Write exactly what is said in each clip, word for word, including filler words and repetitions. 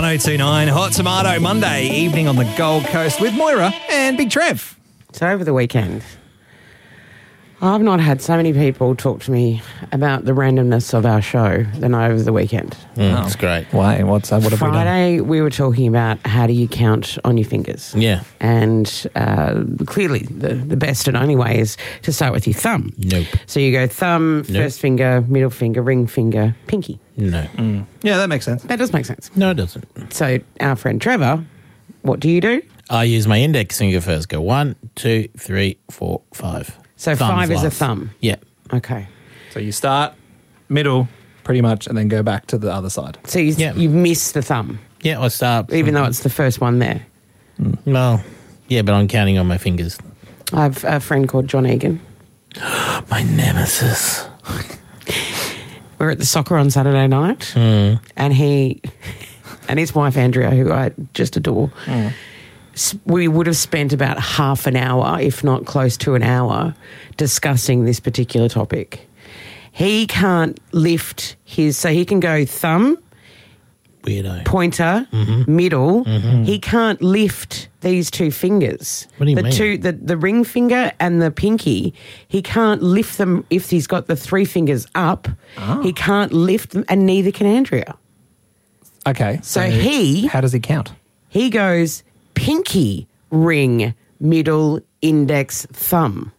one oh two nine Hot Tomato Monday evening on the Gold Coast with Moira and Big Trev. So over the weekend, I've not had so many people talk to me about the randomness of our show than over the weekend. Mm, That's great. Why? What's that? What have Friday, we, we were talking about how do you count on your fingers. Yeah. And uh, clearly the, the best and only way is to start with your thumb. Nope. So you go thumb, Nope. first finger, middle finger, ring finger, pinky. No. we done? Yeah, that makes sense. That does make sense. No, it doesn't. So our friend Trevor, what do you do? I use my index finger first. Go one, two, three, four, five. So Thumb's five is a last. thumb. Yeah. Okay. So you start middle, pretty much, and then go back to the other side. So you, Yeah. you miss the thumb, Yeah, I start. even though it's the first one there. Well, yeah, but I'm counting on my fingers. I have a friend called John Egan. My nemesis. We were at the soccer on Saturday night, and he and his wife Andrea, who I just adore, s- we would have spent about half an hour, if not close to an hour, discussing this particular topic. He can't lift his, so he can go thumb, Weirdo. pointer, middle. He can't lift these two fingers. What do you the mean? Two, the, the ring finger and the pinky, he can't lift them if he's got the three fingers up. He can't lift them, and neither can Andrea. Okay. So he- How does he count? He goes pinky, ring, middle, index, thumb.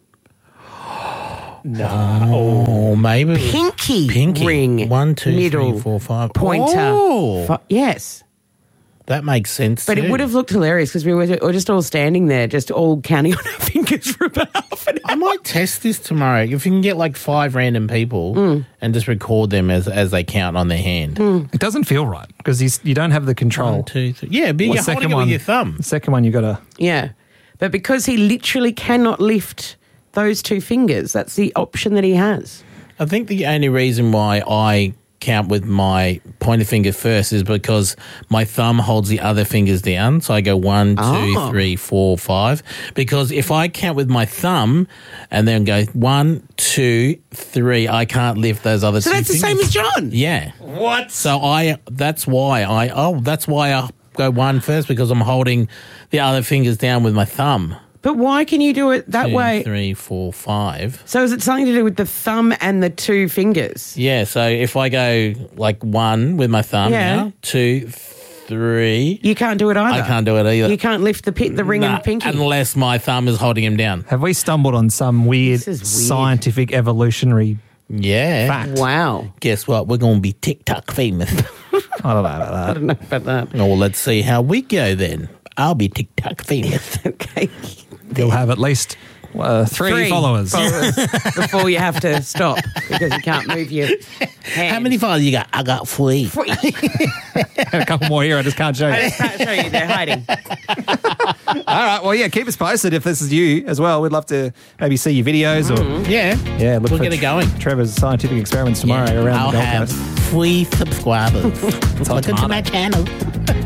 Oh, maybe. Pinky, Pinky. ring, One, two, middle, three, four, five. pointer. Oh, fi- yes. that makes sense. But too. it would have looked hilarious because we were, we were just all standing there, just all counting on our fingers for about half an I hour. might test this tomorrow. If you can get like five random people and just record them as as they count on their hand. It doesn't feel right because you don't have the control. One, two, three. Yeah, but Well, you're holding it with your thumb. The second one, you got to. Yeah. But because he literally cannot lift those two fingers, that's the option that he has. I think the only reason why I count with my pointer finger first is because my thumb holds the other fingers down. So I go one, two, Oh. three, four, five. Because if I count with my thumb and then go one, two, three, I can't lift those other So two that's the fingers. same as John. Yeah. What? So I, that's why I, oh, that's why I go one first because I'm holding the other fingers down with my thumb. But why can you do it that Two, way? three, four, five. So is it something to do with the thumb and the two fingers? Yeah, so if I go like one with my thumb Yeah. now, two, three, You can't do it either. I can't do it either. You can't lift the pit, the ring Nah, and the pinky. unless my thumb is holding him down. Have we stumbled on some weird, This is weird. scientific evolutionary Yeah. fact? Wow. Guess what? We're going to be TikTok famous. I don't know about I that. don't know about that. Oh, well, let's see how we go then. I'll be TikTok famous. Okay. You'll have at least uh, three, followers. before you have to stop because you can't move your hand. How many followers you got? I got three. A couple more here. I just can't show I you. just can't show you. They're hiding. All right. Well, yeah. Keep us posted if this is you as well. We'd love to maybe see your videos or Yeah. yeah. Look We'll for get it going. Trevor's scientific experiments tomorrow Yeah. around I'll the Gold have Coast. three subscribers. Hot Welcome to Tomato. my channel.